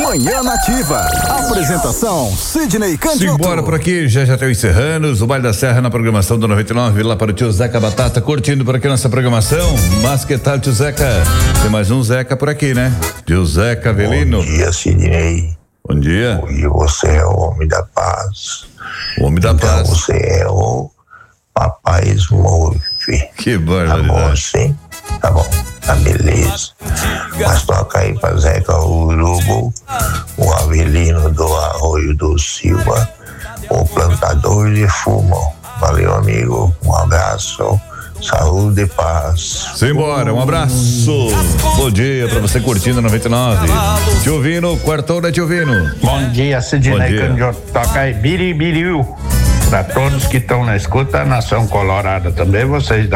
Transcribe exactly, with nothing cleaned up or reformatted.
Manhã Nativa. Apresentação, Sidney Candido. Simbora por aqui, já já tem os Serranos, o Baile da Serra na programação do noventa e nove, lá para o tio Zeca Batata, curtindo por aqui nossa programação. Mas que tal, tio Zeca? Tem mais um Zeca por aqui, né? Tio Zeca Avelino. Bom dia, Sidney. Bom dia. E você é o homem da paz. O homem da então paz. Você é o Papai Smurf. Que Tá bom, barbaridade. sim? Tá bom, tá beleza. Mas toca aí pra Zeca Urubu, o Avelino do Arroio do Silva, o plantador de fumo. Valeu, amigo. Um abraço. Saúde e paz. Simbora, um abraço. Bom dia pra você curtindo a noventa e nove. Tio Vino, quartou, né, tio Vino? Bom dia, Sidney Bom dia. Candido. Toca aí, biribiriu. Para todos que estão na escuta, Nação Colorada também, vocês